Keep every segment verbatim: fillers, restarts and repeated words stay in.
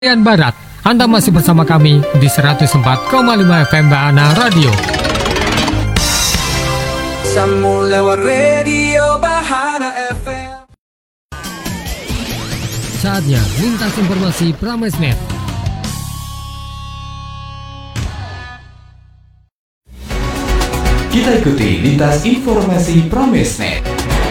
Bagian Barat. Anda masih bersama kami di seratus empat koma lima F M Bahana Radio. Sambung lewat radio Bahana F M. Saatnya lintas informasi Pramesnet. Kita ikuti lintas informasi Pramesnet.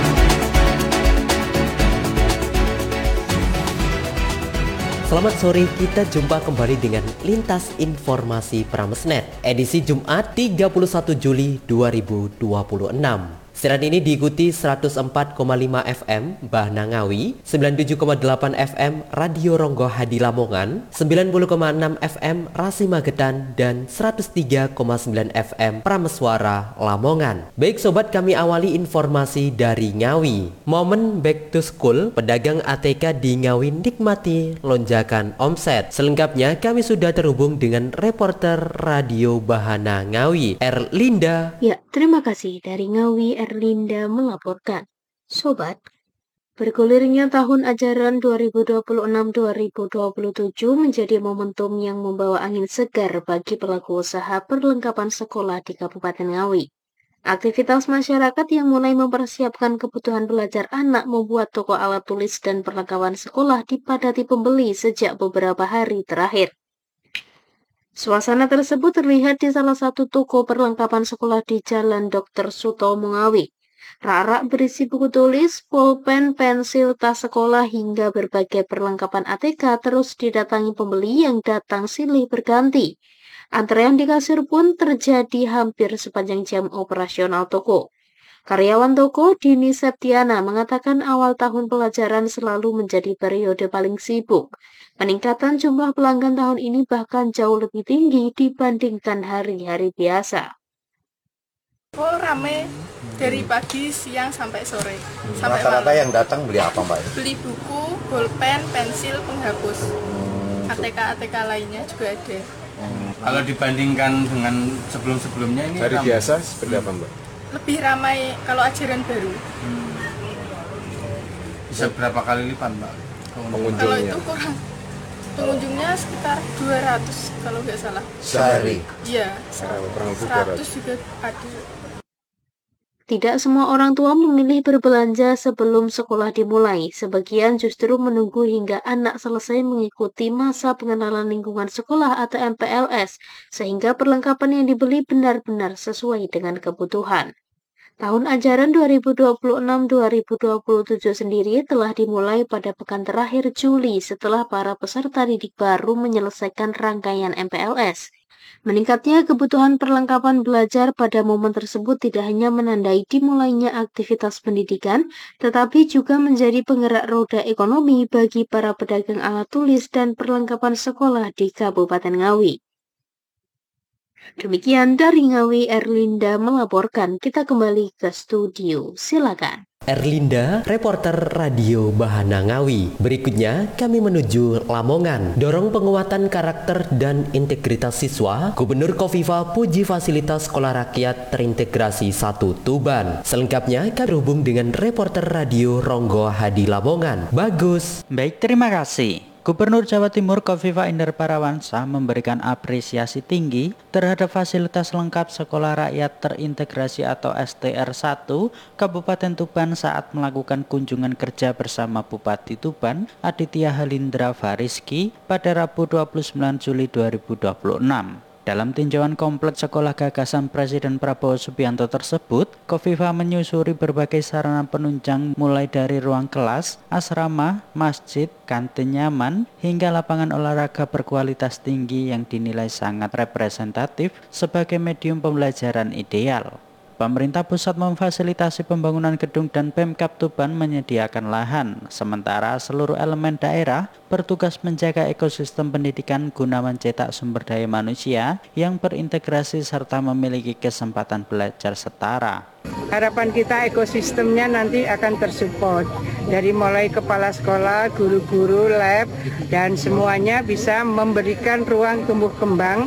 Selamat sore, kita jumpa kembali dengan Lintas Informasi Pramesnet edisi Jumat tiga puluh satu Juli dua ribu dua puluh enam. Siaran ini diikuti seratus empat koma lima F M Bahana Ngawi, sembilan puluh tujuh koma delapan F M Radio Ronggo Hadi Lamongan, sembilan puluh koma enam F M Rasi Magetan, dan seratus tiga koma sembilan F M Prameswara Lamongan. Baik sobat, kami awali informasi dari Ngawi. Momen back to school, pedagang A T K di Ngawi nikmati lonjakan omset. Selengkapnya kami sudah terhubung dengan reporter Radio Bahana Ngawi, Erlinda. Ya, terima kasih. Dari Ngawi, Erlinda melaporkan. Sobat, bergulirnya tahun ajaran dua ribu dua puluh enam dua ribu dua puluh tujuh menjadi momentum yang membawa angin segar bagi pelaku usaha perlengkapan sekolah di Kabupaten Ngawi. Aktivitas masyarakat yang mulai mempersiapkan kebutuhan belajar anak membuat toko alat tulis dan perlengkapan sekolah dipadati pembeli sejak beberapa hari terakhir. Suasana tersebut terlihat di salah satu toko perlengkapan sekolah di Jalan Dokter Sutomo Ngawi. Rak-rak berisi buku tulis, pulpen, pensil, tas sekolah hingga berbagai perlengkapan A T K terus didatangi pembeli yang datang silih berganti. Antrean di kasir pun terjadi hampir sepanjang jam operasional toko. Karyawan toko, Dini Septiana, mengatakan awal tahun pelajaran selalu menjadi periode paling sibuk. Peningkatan jumlah pelanggan tahun ini bahkan jauh lebih tinggi dibandingkan hari-hari biasa. Oh, rame dari pagi, siang, sampai sore. Sampai Rata-rata yang datang beli apa, Mbak? Beli buku, bolpen, pensil, penghapus. A T K A T K lainnya juga ada. Hmm. Kalau dibandingkan dengan sebelum-sebelumnya ini hari ramai. Biasa seperti apa, Mbak? Lebih ramai kalau ajaran baru. Hmm. Bisa berapa kali lipat, Mbak? Pengunjungnya? Kalau itu kurang. Pengunjungnya sekitar dua ratus kalau nggak salah. Sehari? Iya, seratus juga ada. Tidak semua orang tua memilih berbelanja sebelum sekolah dimulai. Sebagian justru menunggu hingga anak selesai mengikuti masa pengenalan lingkungan sekolah atau M P L S, sehingga perlengkapan yang dibeli benar-benar sesuai dengan kebutuhan. Tahun ajaran dua ribu dua puluh enam dua ribu dua puluh tujuh sendiri telah dimulai pada pekan terakhir Juli setelah para peserta didik baru menyelesaikan rangkaian M P L S. Meningkatnya kebutuhan perlengkapan belajar pada momen tersebut tidak hanya menandai dimulainya aktivitas pendidikan, tetapi juga menjadi penggerak roda ekonomi bagi para pedagang alat tulis dan perlengkapan sekolah di Kabupaten Ngawi. Demikian dari Ngawi, Erlinda melaporkan. Kita kembali ke studio. Silakan. Erlinda, reporter Radio Bahana Ngawi. Berikutnya kami menuju Lamongan. Dorong penguatan karakter dan integritas siswa, Gubernur Kofifa puji fasilitas sekolah rakyat terintegrasi satu Tuban. Selengkapnya kami terhubung dengan reporter Radio Ronggo Hadi Lamongan, Bagus. Baik, terima kasih. Gubernur Jawa Timur Kofifa Indar Parawansa memberikan apresiasi tinggi terhadap fasilitas lengkap Sekolah Rakyat Terintegrasi atau S T R satu Kabupaten Tuban saat melakukan kunjungan kerja bersama Bupati Tuban Aditya Halindra Fariski pada Rabu dua puluh sembilan Juli dua ribu dua puluh enam. Dalam tinjauan kompleks sekolah gagasan Presiden Prabowo Subianto tersebut, Kofifa menyusuri berbagai sarana penunjang mulai dari ruang kelas, asrama, masjid, kantin nyaman, hingga lapangan olahraga berkualitas tinggi yang dinilai sangat representatif sebagai medium pembelajaran ideal. Pemerintah pusat memfasilitasi pembangunan gedung dan Pemkab Tuban menyediakan lahan, sementara seluruh elemen daerah bertugas menjaga ekosistem pendidikan guna mencetak sumber daya manusia yang berintegrasi serta memiliki kesempatan belajar setara. Harapan kita ekosistemnya nanti akan tersupport dari mulai kepala sekolah, guru-guru, lab, dan semuanya bisa memberikan ruang tumbuh kembang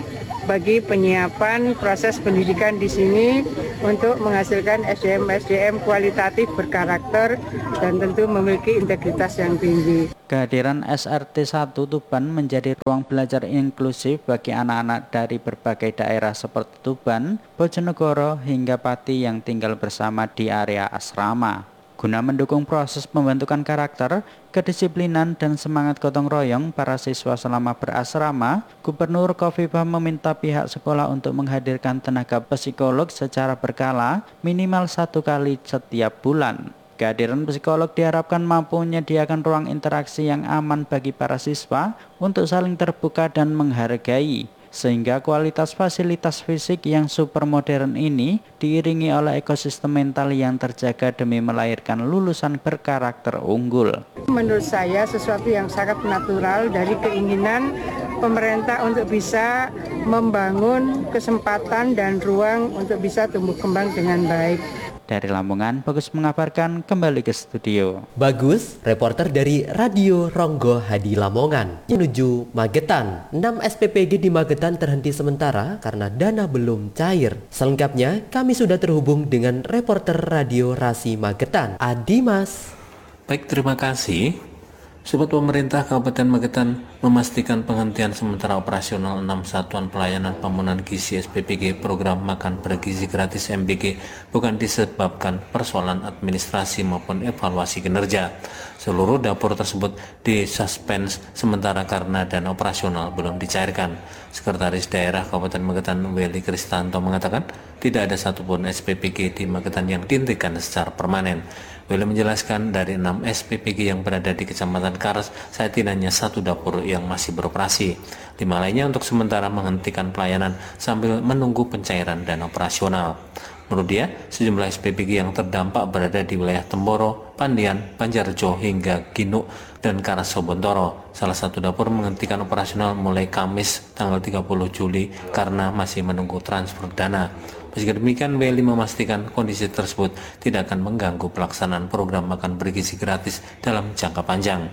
bagi penyiapan proses pendidikan di sini untuk menghasilkan S D M-S D M kualitatif berkarakter dan tentu memiliki integritas yang tinggi. Kehadiran S R T satu Tuban menjadi ruang belajar inklusif bagi anak-anak dari berbagai daerah seperti Tuban, Bojonegoro, hingga Pati yang tinggal bersama di area asrama. Guna mendukung proses pembentukan karakter, kedisiplinan, dan semangat gotong royong para siswa selama berasrama, Gubernur Khofifah meminta pihak sekolah untuk menghadirkan tenaga psikolog secara berkala minimal satu kali setiap bulan. Kehadiran psikolog diharapkan mampu menyediakan ruang interaksi yang aman bagi para siswa untuk saling terbuka dan menghargai, sehingga kualitas fasilitas fisik yang super modern ini diiringi oleh ekosistem mental yang terjaga demi melahirkan lulusan berkarakter unggul. Menurut saya sesuatu yang sangat natural dari keinginan pemerintah untuk bisa membangun kesempatan dan ruang untuk bisa tumbuh kembang dengan baik. Dari Lamongan, Bagus mengabarkan, kembali ke studio. Bagus, reporter dari Radio Ronggo Hadi Lamongan. Menuju Magetan, enam S P P G di Magetan terhenti sementara karena dana belum cair. Selengkapnya, kami sudah terhubung dengan reporter Radio Rasi Magetan, Adimas. Baik, terima kasih. Sobat pemerintah Kabupaten Magetan memastikan penghentian sementara operasional enam satuan pelayanan pembangunan gizi S P P G program makan bergizi gratis M B G bukan disebabkan persoalan administrasi maupun evaluasi kinerja. Seluruh dapur tersebut disuspend sementara karena dana operasional belum dicairkan. Sekretaris Daerah Kabupaten Magetan Weli Kristanto mengatakan tidak ada satupun S P P G di Magetan yang dihentikan secara permanen. Weli menjelaskan dari enam S P P G yang berada di Kecamatan Karas, saat ini hanya satu dapur yang masih beroperasi. Lima lainnya untuk sementara menghentikan pelayanan sambil menunggu pencairan dana operasional. Menurut dia, sejumlah S P P G yang terdampak berada di wilayah Temboro, Pandian, Banjarjo, hingga Ginuk dan Karas Sobontoro. Salah satu dapur menghentikan operasional mulai Kamis tanggal tiga puluh Juli karena masih menunggu transfer dana. Meski demikian, Weli memastikan kondisi tersebut tidak akan mengganggu pelaksanaan program makan bergizi gratis dalam jangka panjang.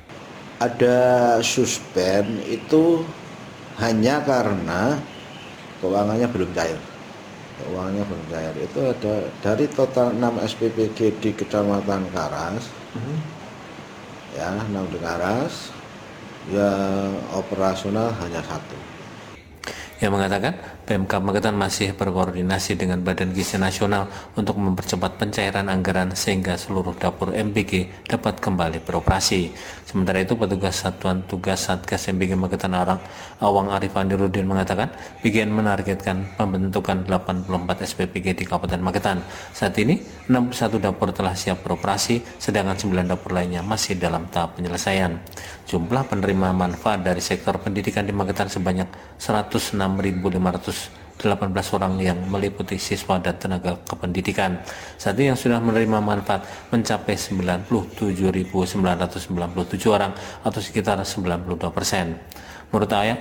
Ada suspend itu hanya karena keuangannya belum cair. Keuangannya belum cair. Itu ada dari total enam S P P G di Kecamatan Karas, hmm. ya enam di Karas, yang operasional hanya satu. Yang mengatakan Pemkab Magetan masih berkoordinasi dengan Badan Gizi Nasional untuk mempercepat pencairan anggaran sehingga seluruh dapur M B G dapat kembali beroperasi. Sementara itu, petugas Satuan Tugas Satgas M B G Magetan Arang Awang Arif Aniruddin mengatakan B G N menargetkan pembentukan delapan puluh empat S P P G di Kabupaten Magetan. Saat ini enam puluh satu dapur telah siap beroperasi, sedangkan sembilan dapur lainnya masih dalam tahap penyelesaian. Jumlah penerima manfaat dari sektor pendidikan di Magetan sebanyak seratus enam ribu lima ratus delapan belas orang yang meliputi siswa dan tenaga kependidikan. Saat ini yang sudah menerima manfaat mencapai sembilan puluh tujuh ribu sembilan ratus sembilan puluh tujuh orang atau sekitar sembilan puluh dua persen. Menurut Ayat,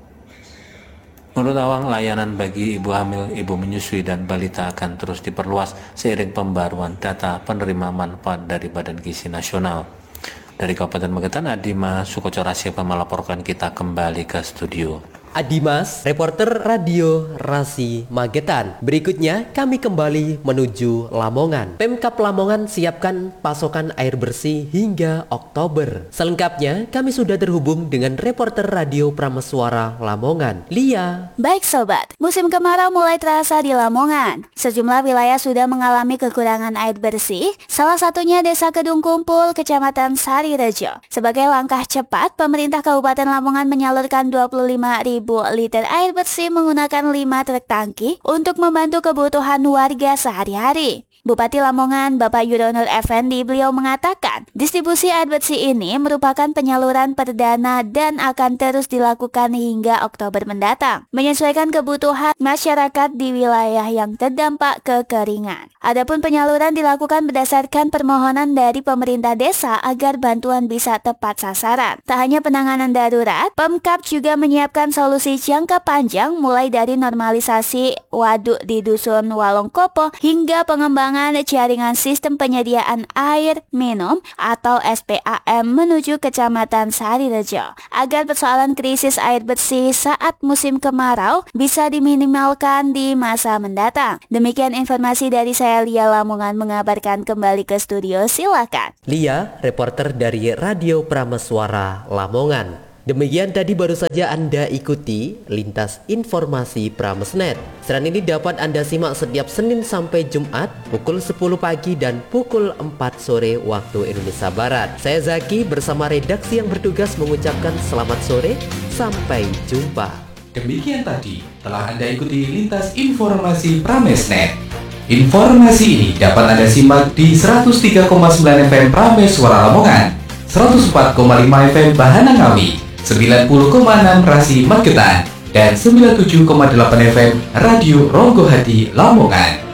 Menurut Awang, layanan bagi ibu hamil, ibu menyusui, dan balita akan terus diperluas seiring pembaruan data penerima manfaat dari Badan Gizi Nasional. Dari Kabupaten Magetan, Adima Sukoco Rasyeva melaporkan. Kita kembali ke studio. Adimas, reporter Radio Rasi Magetan. Berikutnya kami kembali menuju Lamongan. Pemkab Lamongan siapkan pasokan air bersih hingga Oktober. Selengkapnya kami sudah terhubung dengan reporter Radio Prameswara Lamongan, Lia. Baik sobat, musim kemarau mulai terasa di Lamongan. Sejumlah wilayah sudah mengalami kekurangan air bersih, salah satunya Desa Kedung Kumpul, Kecamatan Sarirejo. Sebagai langkah cepat, pemerintah Kabupaten Lamongan menyalurkan dua puluh lima ribu liter air bersih menggunakan lima truk tangki untuk membantu kebutuhan warga sehari-hari. Bupati Lamongan, Bapak Yuronur Effendi, beliau mengatakan distribusi air bersih ini merupakan penyaluran perdana dan akan terus dilakukan hingga Oktober mendatang, menyesuaikan kebutuhan masyarakat di wilayah yang terdampak kekeringan. Adapun penyaluran dilakukan berdasarkan permohonan dari pemerintah desa agar bantuan bisa tepat sasaran. Tak hanya penanganan darurat, Pemkab juga menyiapkan solusi jangka panjang mulai dari normalisasi waduk di Dusun Walongkopo hingga pengembangan pengembangan jaringan sistem penyediaan air minum atau S P A M menuju Kecamatan Sarirejo agar persoalan krisis air bersih saat musim kemarau bisa diminimalkan di masa mendatang. Demikian informasi dari saya, Lia Lamongan, mengabarkan kembali ke studio, silakan. Lia, reporter dari Radio Prameswara Lamongan. Demikian tadi baru saja Anda ikuti Lintas Informasi Pramesnet. Siaran ini dapat Anda simak setiap Senin sampai Jumat pukul sepuluh pagi dan pukul empat sore waktu Indonesia Barat. Saya Zaki bersama redaksi yang bertugas mengucapkan selamat sore, sampai jumpa. Demikian tadi telah Anda ikuti Lintas Informasi Pramesnet. Informasi ini dapat Anda simak di seratus tiga koma sembilan F M Prameswara Lamongan, seratus empat koma lima F M Bahana Ngawi, sembilan puluh koma enam Rasi Magetan, dan sembilan puluh tujuh koma delapan F M Radio Ronggo Hati Lamongan.